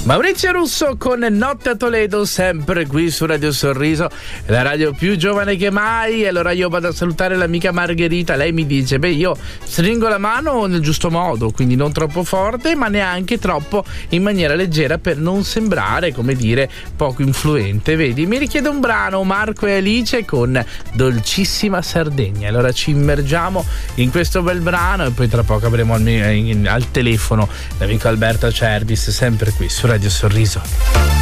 Maurizio Russo con Notte a Toledo, sempre qui su Radio Sorriso, la radio più giovane che mai. Allora io vado a salutare l'amica Margherita. Lei mi dice: beh, io stringo la mano nel giusto modo, quindi non troppo forte ma neanche troppo in maniera leggera per non sembrare, come dire, poco influente. Vedi, mi richiede un brano Marco e Alice con Dolcissima Sardegna. Allora ci immergiamo in questo bel brano e poi tra poco avremo al telefono l'amico Alberto Cervis, sempre qui su Radio Sorriso.